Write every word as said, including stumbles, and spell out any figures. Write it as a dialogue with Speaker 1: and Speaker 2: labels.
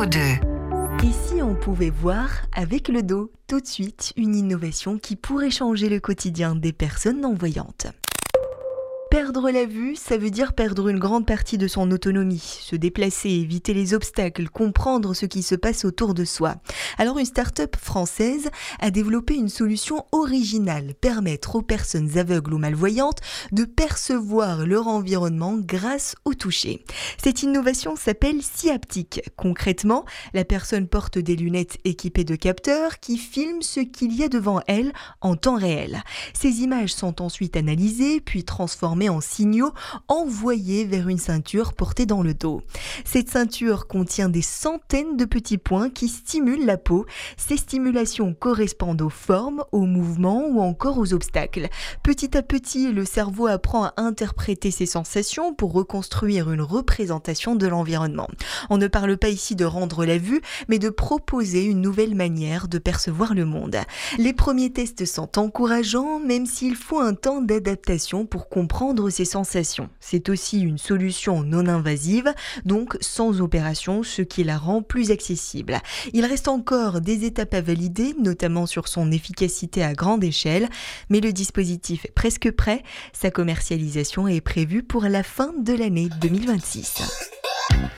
Speaker 1: zéro deux.
Speaker 2: Et si on pouvait voir avec le dos, tout de suite, une innovation qui pourrait changer le quotidien des personnes non-voyantes. Perdre la vue, ça veut dire perdre une grande partie de son autonomie, se déplacer, éviter les obstacles, comprendre ce qui se passe autour de soi. Alors une start-up française a développé une solution originale, permettre aux personnes aveugles ou malvoyantes de percevoir leur environnement grâce au toucher. Cette innovation s'appelle Siaptic. Concrètement, la personne porte des lunettes équipées de capteurs qui filment ce qu'il y a devant elle en temps réel. Ces images sont ensuite analysées puis transformées en signaux envoyés vers une ceinture portée dans le dos. Cette ceinture contient des centaines de petits points qui stimulent la peau. Ces stimulations correspondent aux formes, aux mouvements ou encore aux obstacles. Petit à petit, le cerveau apprend à interpréter ces sensations pour reconstruire une représentation de l'environnement. On ne parle pas ici de rendre la vue, mais de proposer une nouvelle manière de percevoir le monde. Les premiers tests sont encourageants, même s'il faut un temps d'adaptation pour comprendre ces sensations. C'est aussi une solution non invasive, donc sans opération, ce qui la rend plus accessible. Il reste encore des étapes à valider, notamment sur son efficacité à grande échelle, mais le dispositif est presque prêt. Sa commercialisation est prévue pour la fin de l'année deux mille vingt-six.